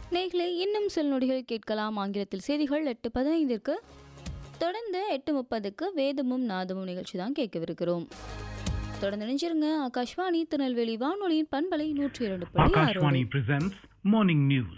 நேயர்களே, இன்னும் சில நொடிகள் கேட்கலாம் ஆங்கிலத்தில் செய்திகள் 8:15. தொடர்ந்து 8:30 வேதமும் நாதமும் நிகழ்ச்சி தான் கேட்கவிருக்கிறோம். தொடர்ந்து நினைச்சிருங்க. ஆகாஷ்வாணி திருநெல்வேலி வானொலியின் பண்பலை 102.6. Akashvani presents Morning News.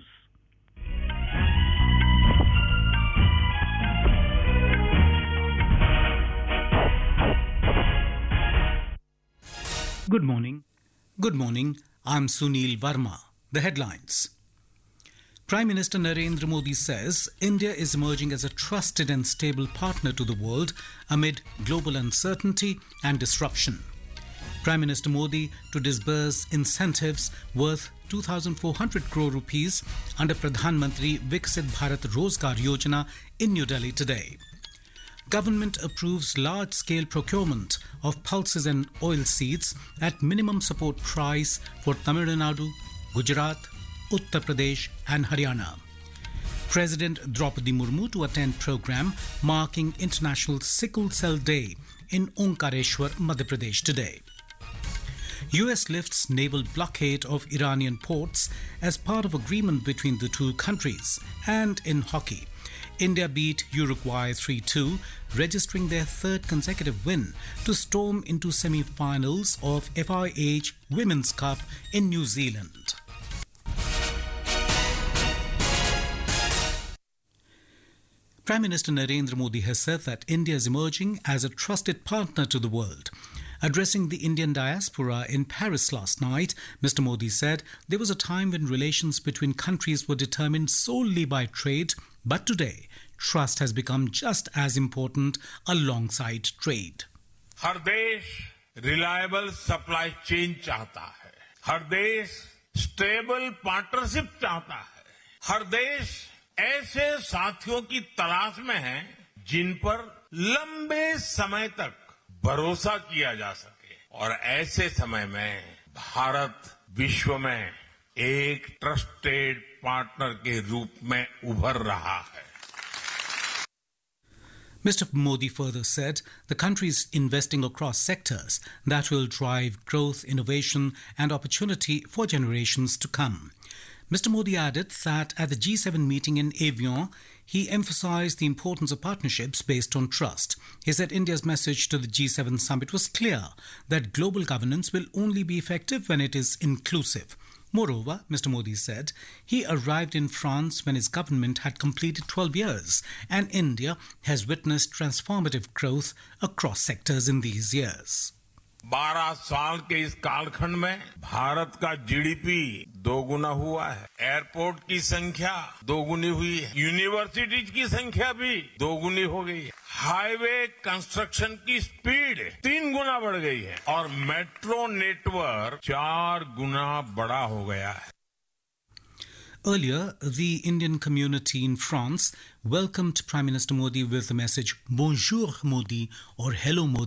Good morning. Good morning. I'm Sunil Verma. The headlines. Prime Minister Narendra Modi says India is emerging as a trusted and stable partner to the world amid global uncertainty and disruption. Prime Minister Modi to disburse incentives worth 2,400 crore rupees under Pradhan Mantri Viksit Bharat Rozgar Yojana in New Delhi today. Government approves large-scale procurement of pulses and oilseeds at minimum support price for Tamil Nadu, Gujarat, Uttar Pradesh and Haryana. President Draupadi Murmu to attend program marking International Sickle Cell Day in Omkareshwar, Madhya Pradesh today. US lifts naval blockade of Iranian ports as part of agreement between the two countries. And in hockey, India beat Uruguay 3-2, registering their third consecutive win to storm into semi-finals of FIH Women's Cup in New Zealand. Prime Minister Narendra Modi has said that India is emerging as a trusted partner to the world. Addressing the Indian diaspora in Paris last night, Mr. Modi said there was a time when relations between countries were determined solely by trade, but today trust has become just as important alongside trade. हर देश reliable supply chain चाहता है, हर देश stable partnership चाहता है, हर देश ऐसे साथियों की तलाश में है जिन पर लंबे समय तक भरोसा किया जा सके। और ऐसे समय में भारत विश्व में एक ट्रस्टेड पार्टनर के रूप में उभर रहा है। Mr. Modi further said the country is investing across sectors that will drive growth, innovation and opportunity for generations to come. Mr. Modi added that at the G7 meeting in Evian, he emphasized the importance of partnerships based on trust. He said India's message to the G7 summit was clear that global governance will only be effective when it is inclusive. Moreover, Mr. Modi said he arrived in France when his government had completed 12 years and India has witnessed transformative growth across sectors in these years. 12 साल के इस कालखंड में भारत का GDP दोगुना हुआ है, airport की संख्या दोगुनी हुई है, यूनिवर्सिटीज की संख्या भी दोगुनी हो गई है, हाईवे कंस्ट्रक्शन की स्पीड 3 गुना बढ़ गई है और मेट्रो नेटवर्क 4 गुना बड़ा हो गया है. Earlier, the Indian community in France welcomed Prime Minister Modi with the message Bonjour Modi or Hello Modi.